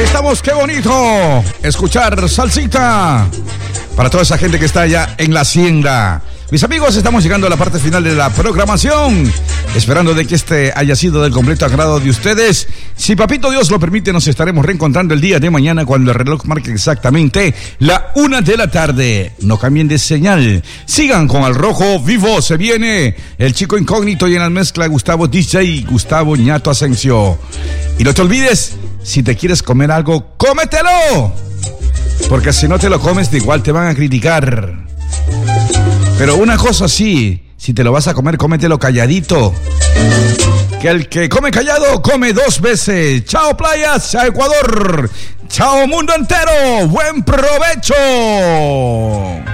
Ahí estamos, qué bonito escuchar salsita para toda esa gente que está allá en la hacienda. Mis amigos, estamos llegando a la parte final de la programación, esperando de que este haya sido del completo agrado de ustedes. Si papito Dios lo permite, nos estaremos reencontrando el día de mañana cuando el reloj marque exactamente la 1 de la tarde. No cambien de señal, sigan con Al Rojo Vivo. Se viene el chico incógnito y en la mezcla Gustavo DJ, Gustavo Ñato Asensio. Y no te olvides, si te quieres comer algo, cómetelo, porque si no te lo comes, de igual te van a criticar. Pero una cosa sí, si te lo vas a comer, cómetelo calladito. Que el que come callado, come 2 veces. Chao playas, chao Ecuador, chao mundo entero, buen provecho.